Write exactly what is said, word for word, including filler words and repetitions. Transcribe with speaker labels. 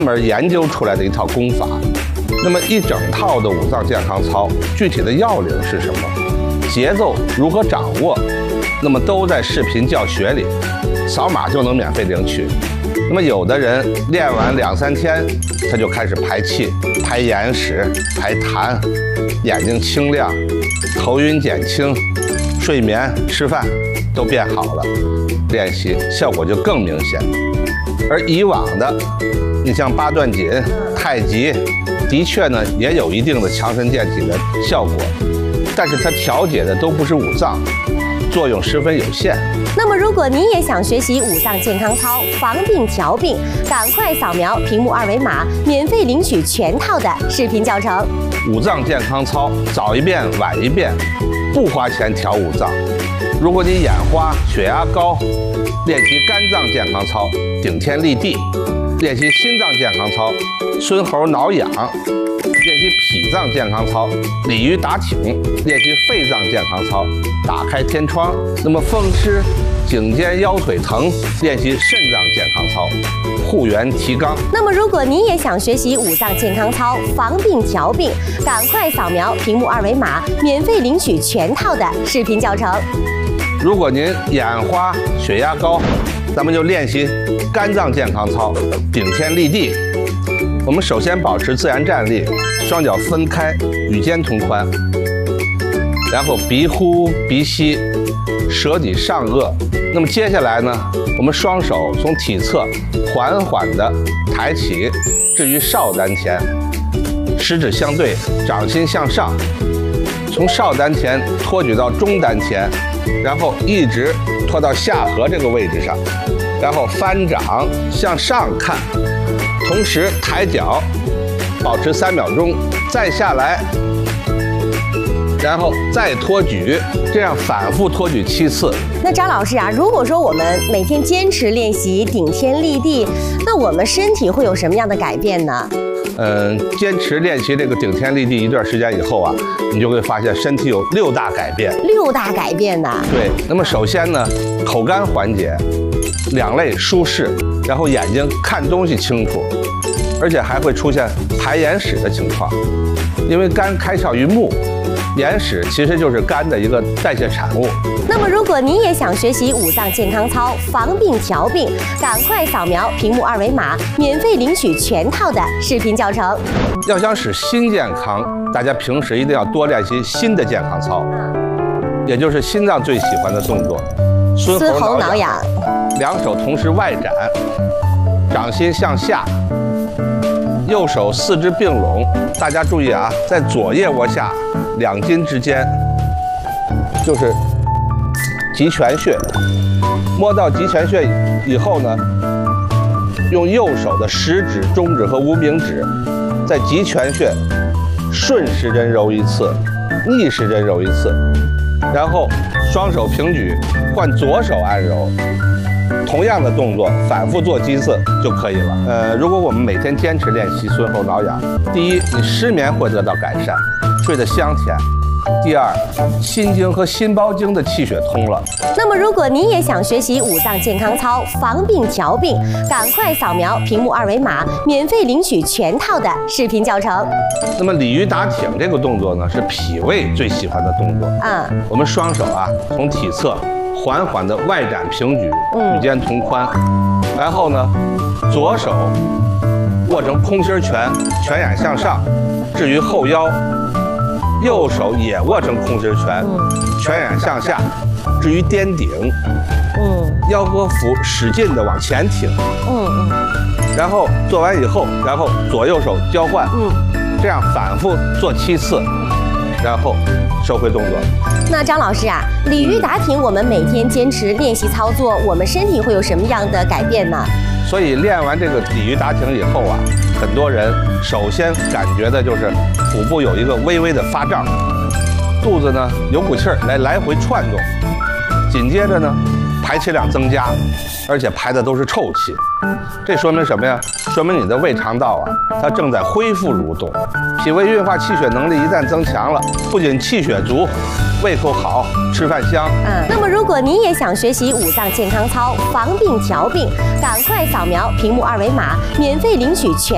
Speaker 1: 门研究出来的一套功法。那么一整套的五脏健康操，具体的要领是什么？节奏如何掌握？那么都在视频教学里，扫码就能免费领取。那么有的人练完两三天，他就开始排气、排眼屎、排痰，眼睛清亮，头晕减轻，睡眠、吃饭都变好了，练习效果就更明显。而以往的，你像八段锦、太极，的确呢也有一定的强身健体的效果，但是它调节的都不是五脏，作用十分有限。
Speaker 2: 那么，如果你也想学习五脏健康操，防病调病，赶快扫描屏幕二维码，免费领取全套的视频教程。
Speaker 1: 五脏健康操，早一遍晚一遍，不花钱调五脏。如果你眼花、血压高，练习肝脏健康操，顶天立地；练习心脏健康操，孙猴挠痒；练习脾脏健康操，鲤鱼打挺；练习肺脏健康操，打开天窗。那么风湿、颈肩腰腿疼，练习肾脏健康操，护元提肛。
Speaker 2: 那么，如果你也想学习五脏健康操，防病调病，赶快扫描屏幕二维码，免费领取全套的视频教程。
Speaker 1: 如果您眼花、血压高，咱们就练习肝脏健康操，顶天立地。我们首先保持自然站立，双脚分开，与肩同宽，然后鼻呼鼻吸，舌抵上颚。那么接下来呢，我们双手从体侧缓缓地抬起，置于少丹田，食指相对，掌心向上，从少丹田托举到中丹田，然后一直拖到下颌这个位置上，然后翻掌向上看，同时抬脚，保持三秒钟，再下来，然后再托举，这样反复托举七次。
Speaker 2: 那张老师啊，如果说我们每天坚持练习顶天立地，那我们身体会有什么样的改变呢？
Speaker 1: 嗯，坚持练习这个顶天立地一段时间以后啊，你就会发现身体有六大改变。
Speaker 2: 六大改变呐？
Speaker 1: 对。那么首先呢，口干缓解，两肋舒适，然后眼睛看东西清楚，而且还会出现排眼屎的情况，因为肝开窍于目，眼屎其实就是肝的一个代谢产物。
Speaker 2: 那么，如果你也想学习五脏健康操，防病调病，赶快扫描屏幕二维码，免费领取全套的视频教程。
Speaker 1: 要想使心健康，大家平时一定要多练习心的健康操，也就是心脏最喜欢的动作，
Speaker 2: 孙猴挠痒。
Speaker 1: 两手同时外展，掌心向下，右手四肢并拢。大家注意啊，在左腋窝下两筋之间，就是极泉穴。摸到极泉穴以后呢，用右手的食指、中指和无名指，在极泉穴顺时针揉一次，逆时针揉一次，然后双手平举，换左手按揉。同样的动作反复做几次就可以了。呃，如果我们每天坚持练习孙猴挠痒，第一，你失眠会得到改善，睡得香甜；第二，心经和心包经的气血通了。
Speaker 2: 那么，如果你也想学习五脏健康操，防病调病，赶快扫描屏幕二维码，免费领取全套的视频教程。
Speaker 1: 那么鲤鱼打挺这个动作呢，是脾胃最喜欢的动作。
Speaker 2: 嗯，
Speaker 1: 我们双手啊，从体侧缓缓的外展平举，与肩同宽，然后呢，左手握成空心拳，拳眼向上，置于后腰；右手也握成空心拳，拳眼向下，置于颠顶。嗯，腰和腹使劲的往前挺。嗯嗯。然后做完以后，然后左右手交换。嗯，这样反复做七次。然后收回动作。
Speaker 2: 那张老师啊，鲤鱼打挺，我们每天坚持练习操作，我们身体会有什么样的改变呢？
Speaker 1: 所以练完这个鲤鱼打挺以后啊，很多人首先感觉的就是腹部有一个微微的发胀，肚子呢有股气儿来来回窜动，紧接着呢排气量增加，而且排的都是臭气。这说明什么呀？说明你的胃肠道啊，它正在恢复蠕动，脾胃运化气血能力一旦增强了，不仅气血足，胃口好，吃饭香。
Speaker 2: 嗯，那么如果你也想学习五脏健康操，防病调病，赶快扫描屏幕二维码，免费领取全。